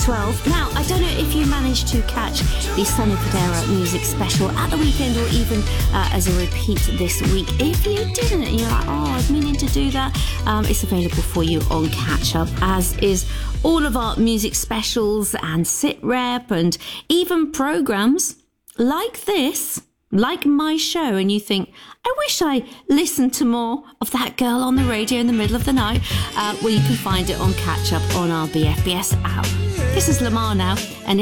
12. Now, I don't know if you managed to catch the Sonny Fodera music special at the weekend or even as a repeat this week. If you didn't, and you're like, I was meaning to do that, it's available for you on Catch Up, as is all of our music specials and sit rep and even programs like this, like my show, and you think, I wish I listened to more of that girl on the radio in the middle of the night. Well, you can find it on Catch Up on our BFBS app. This is Lamar now, and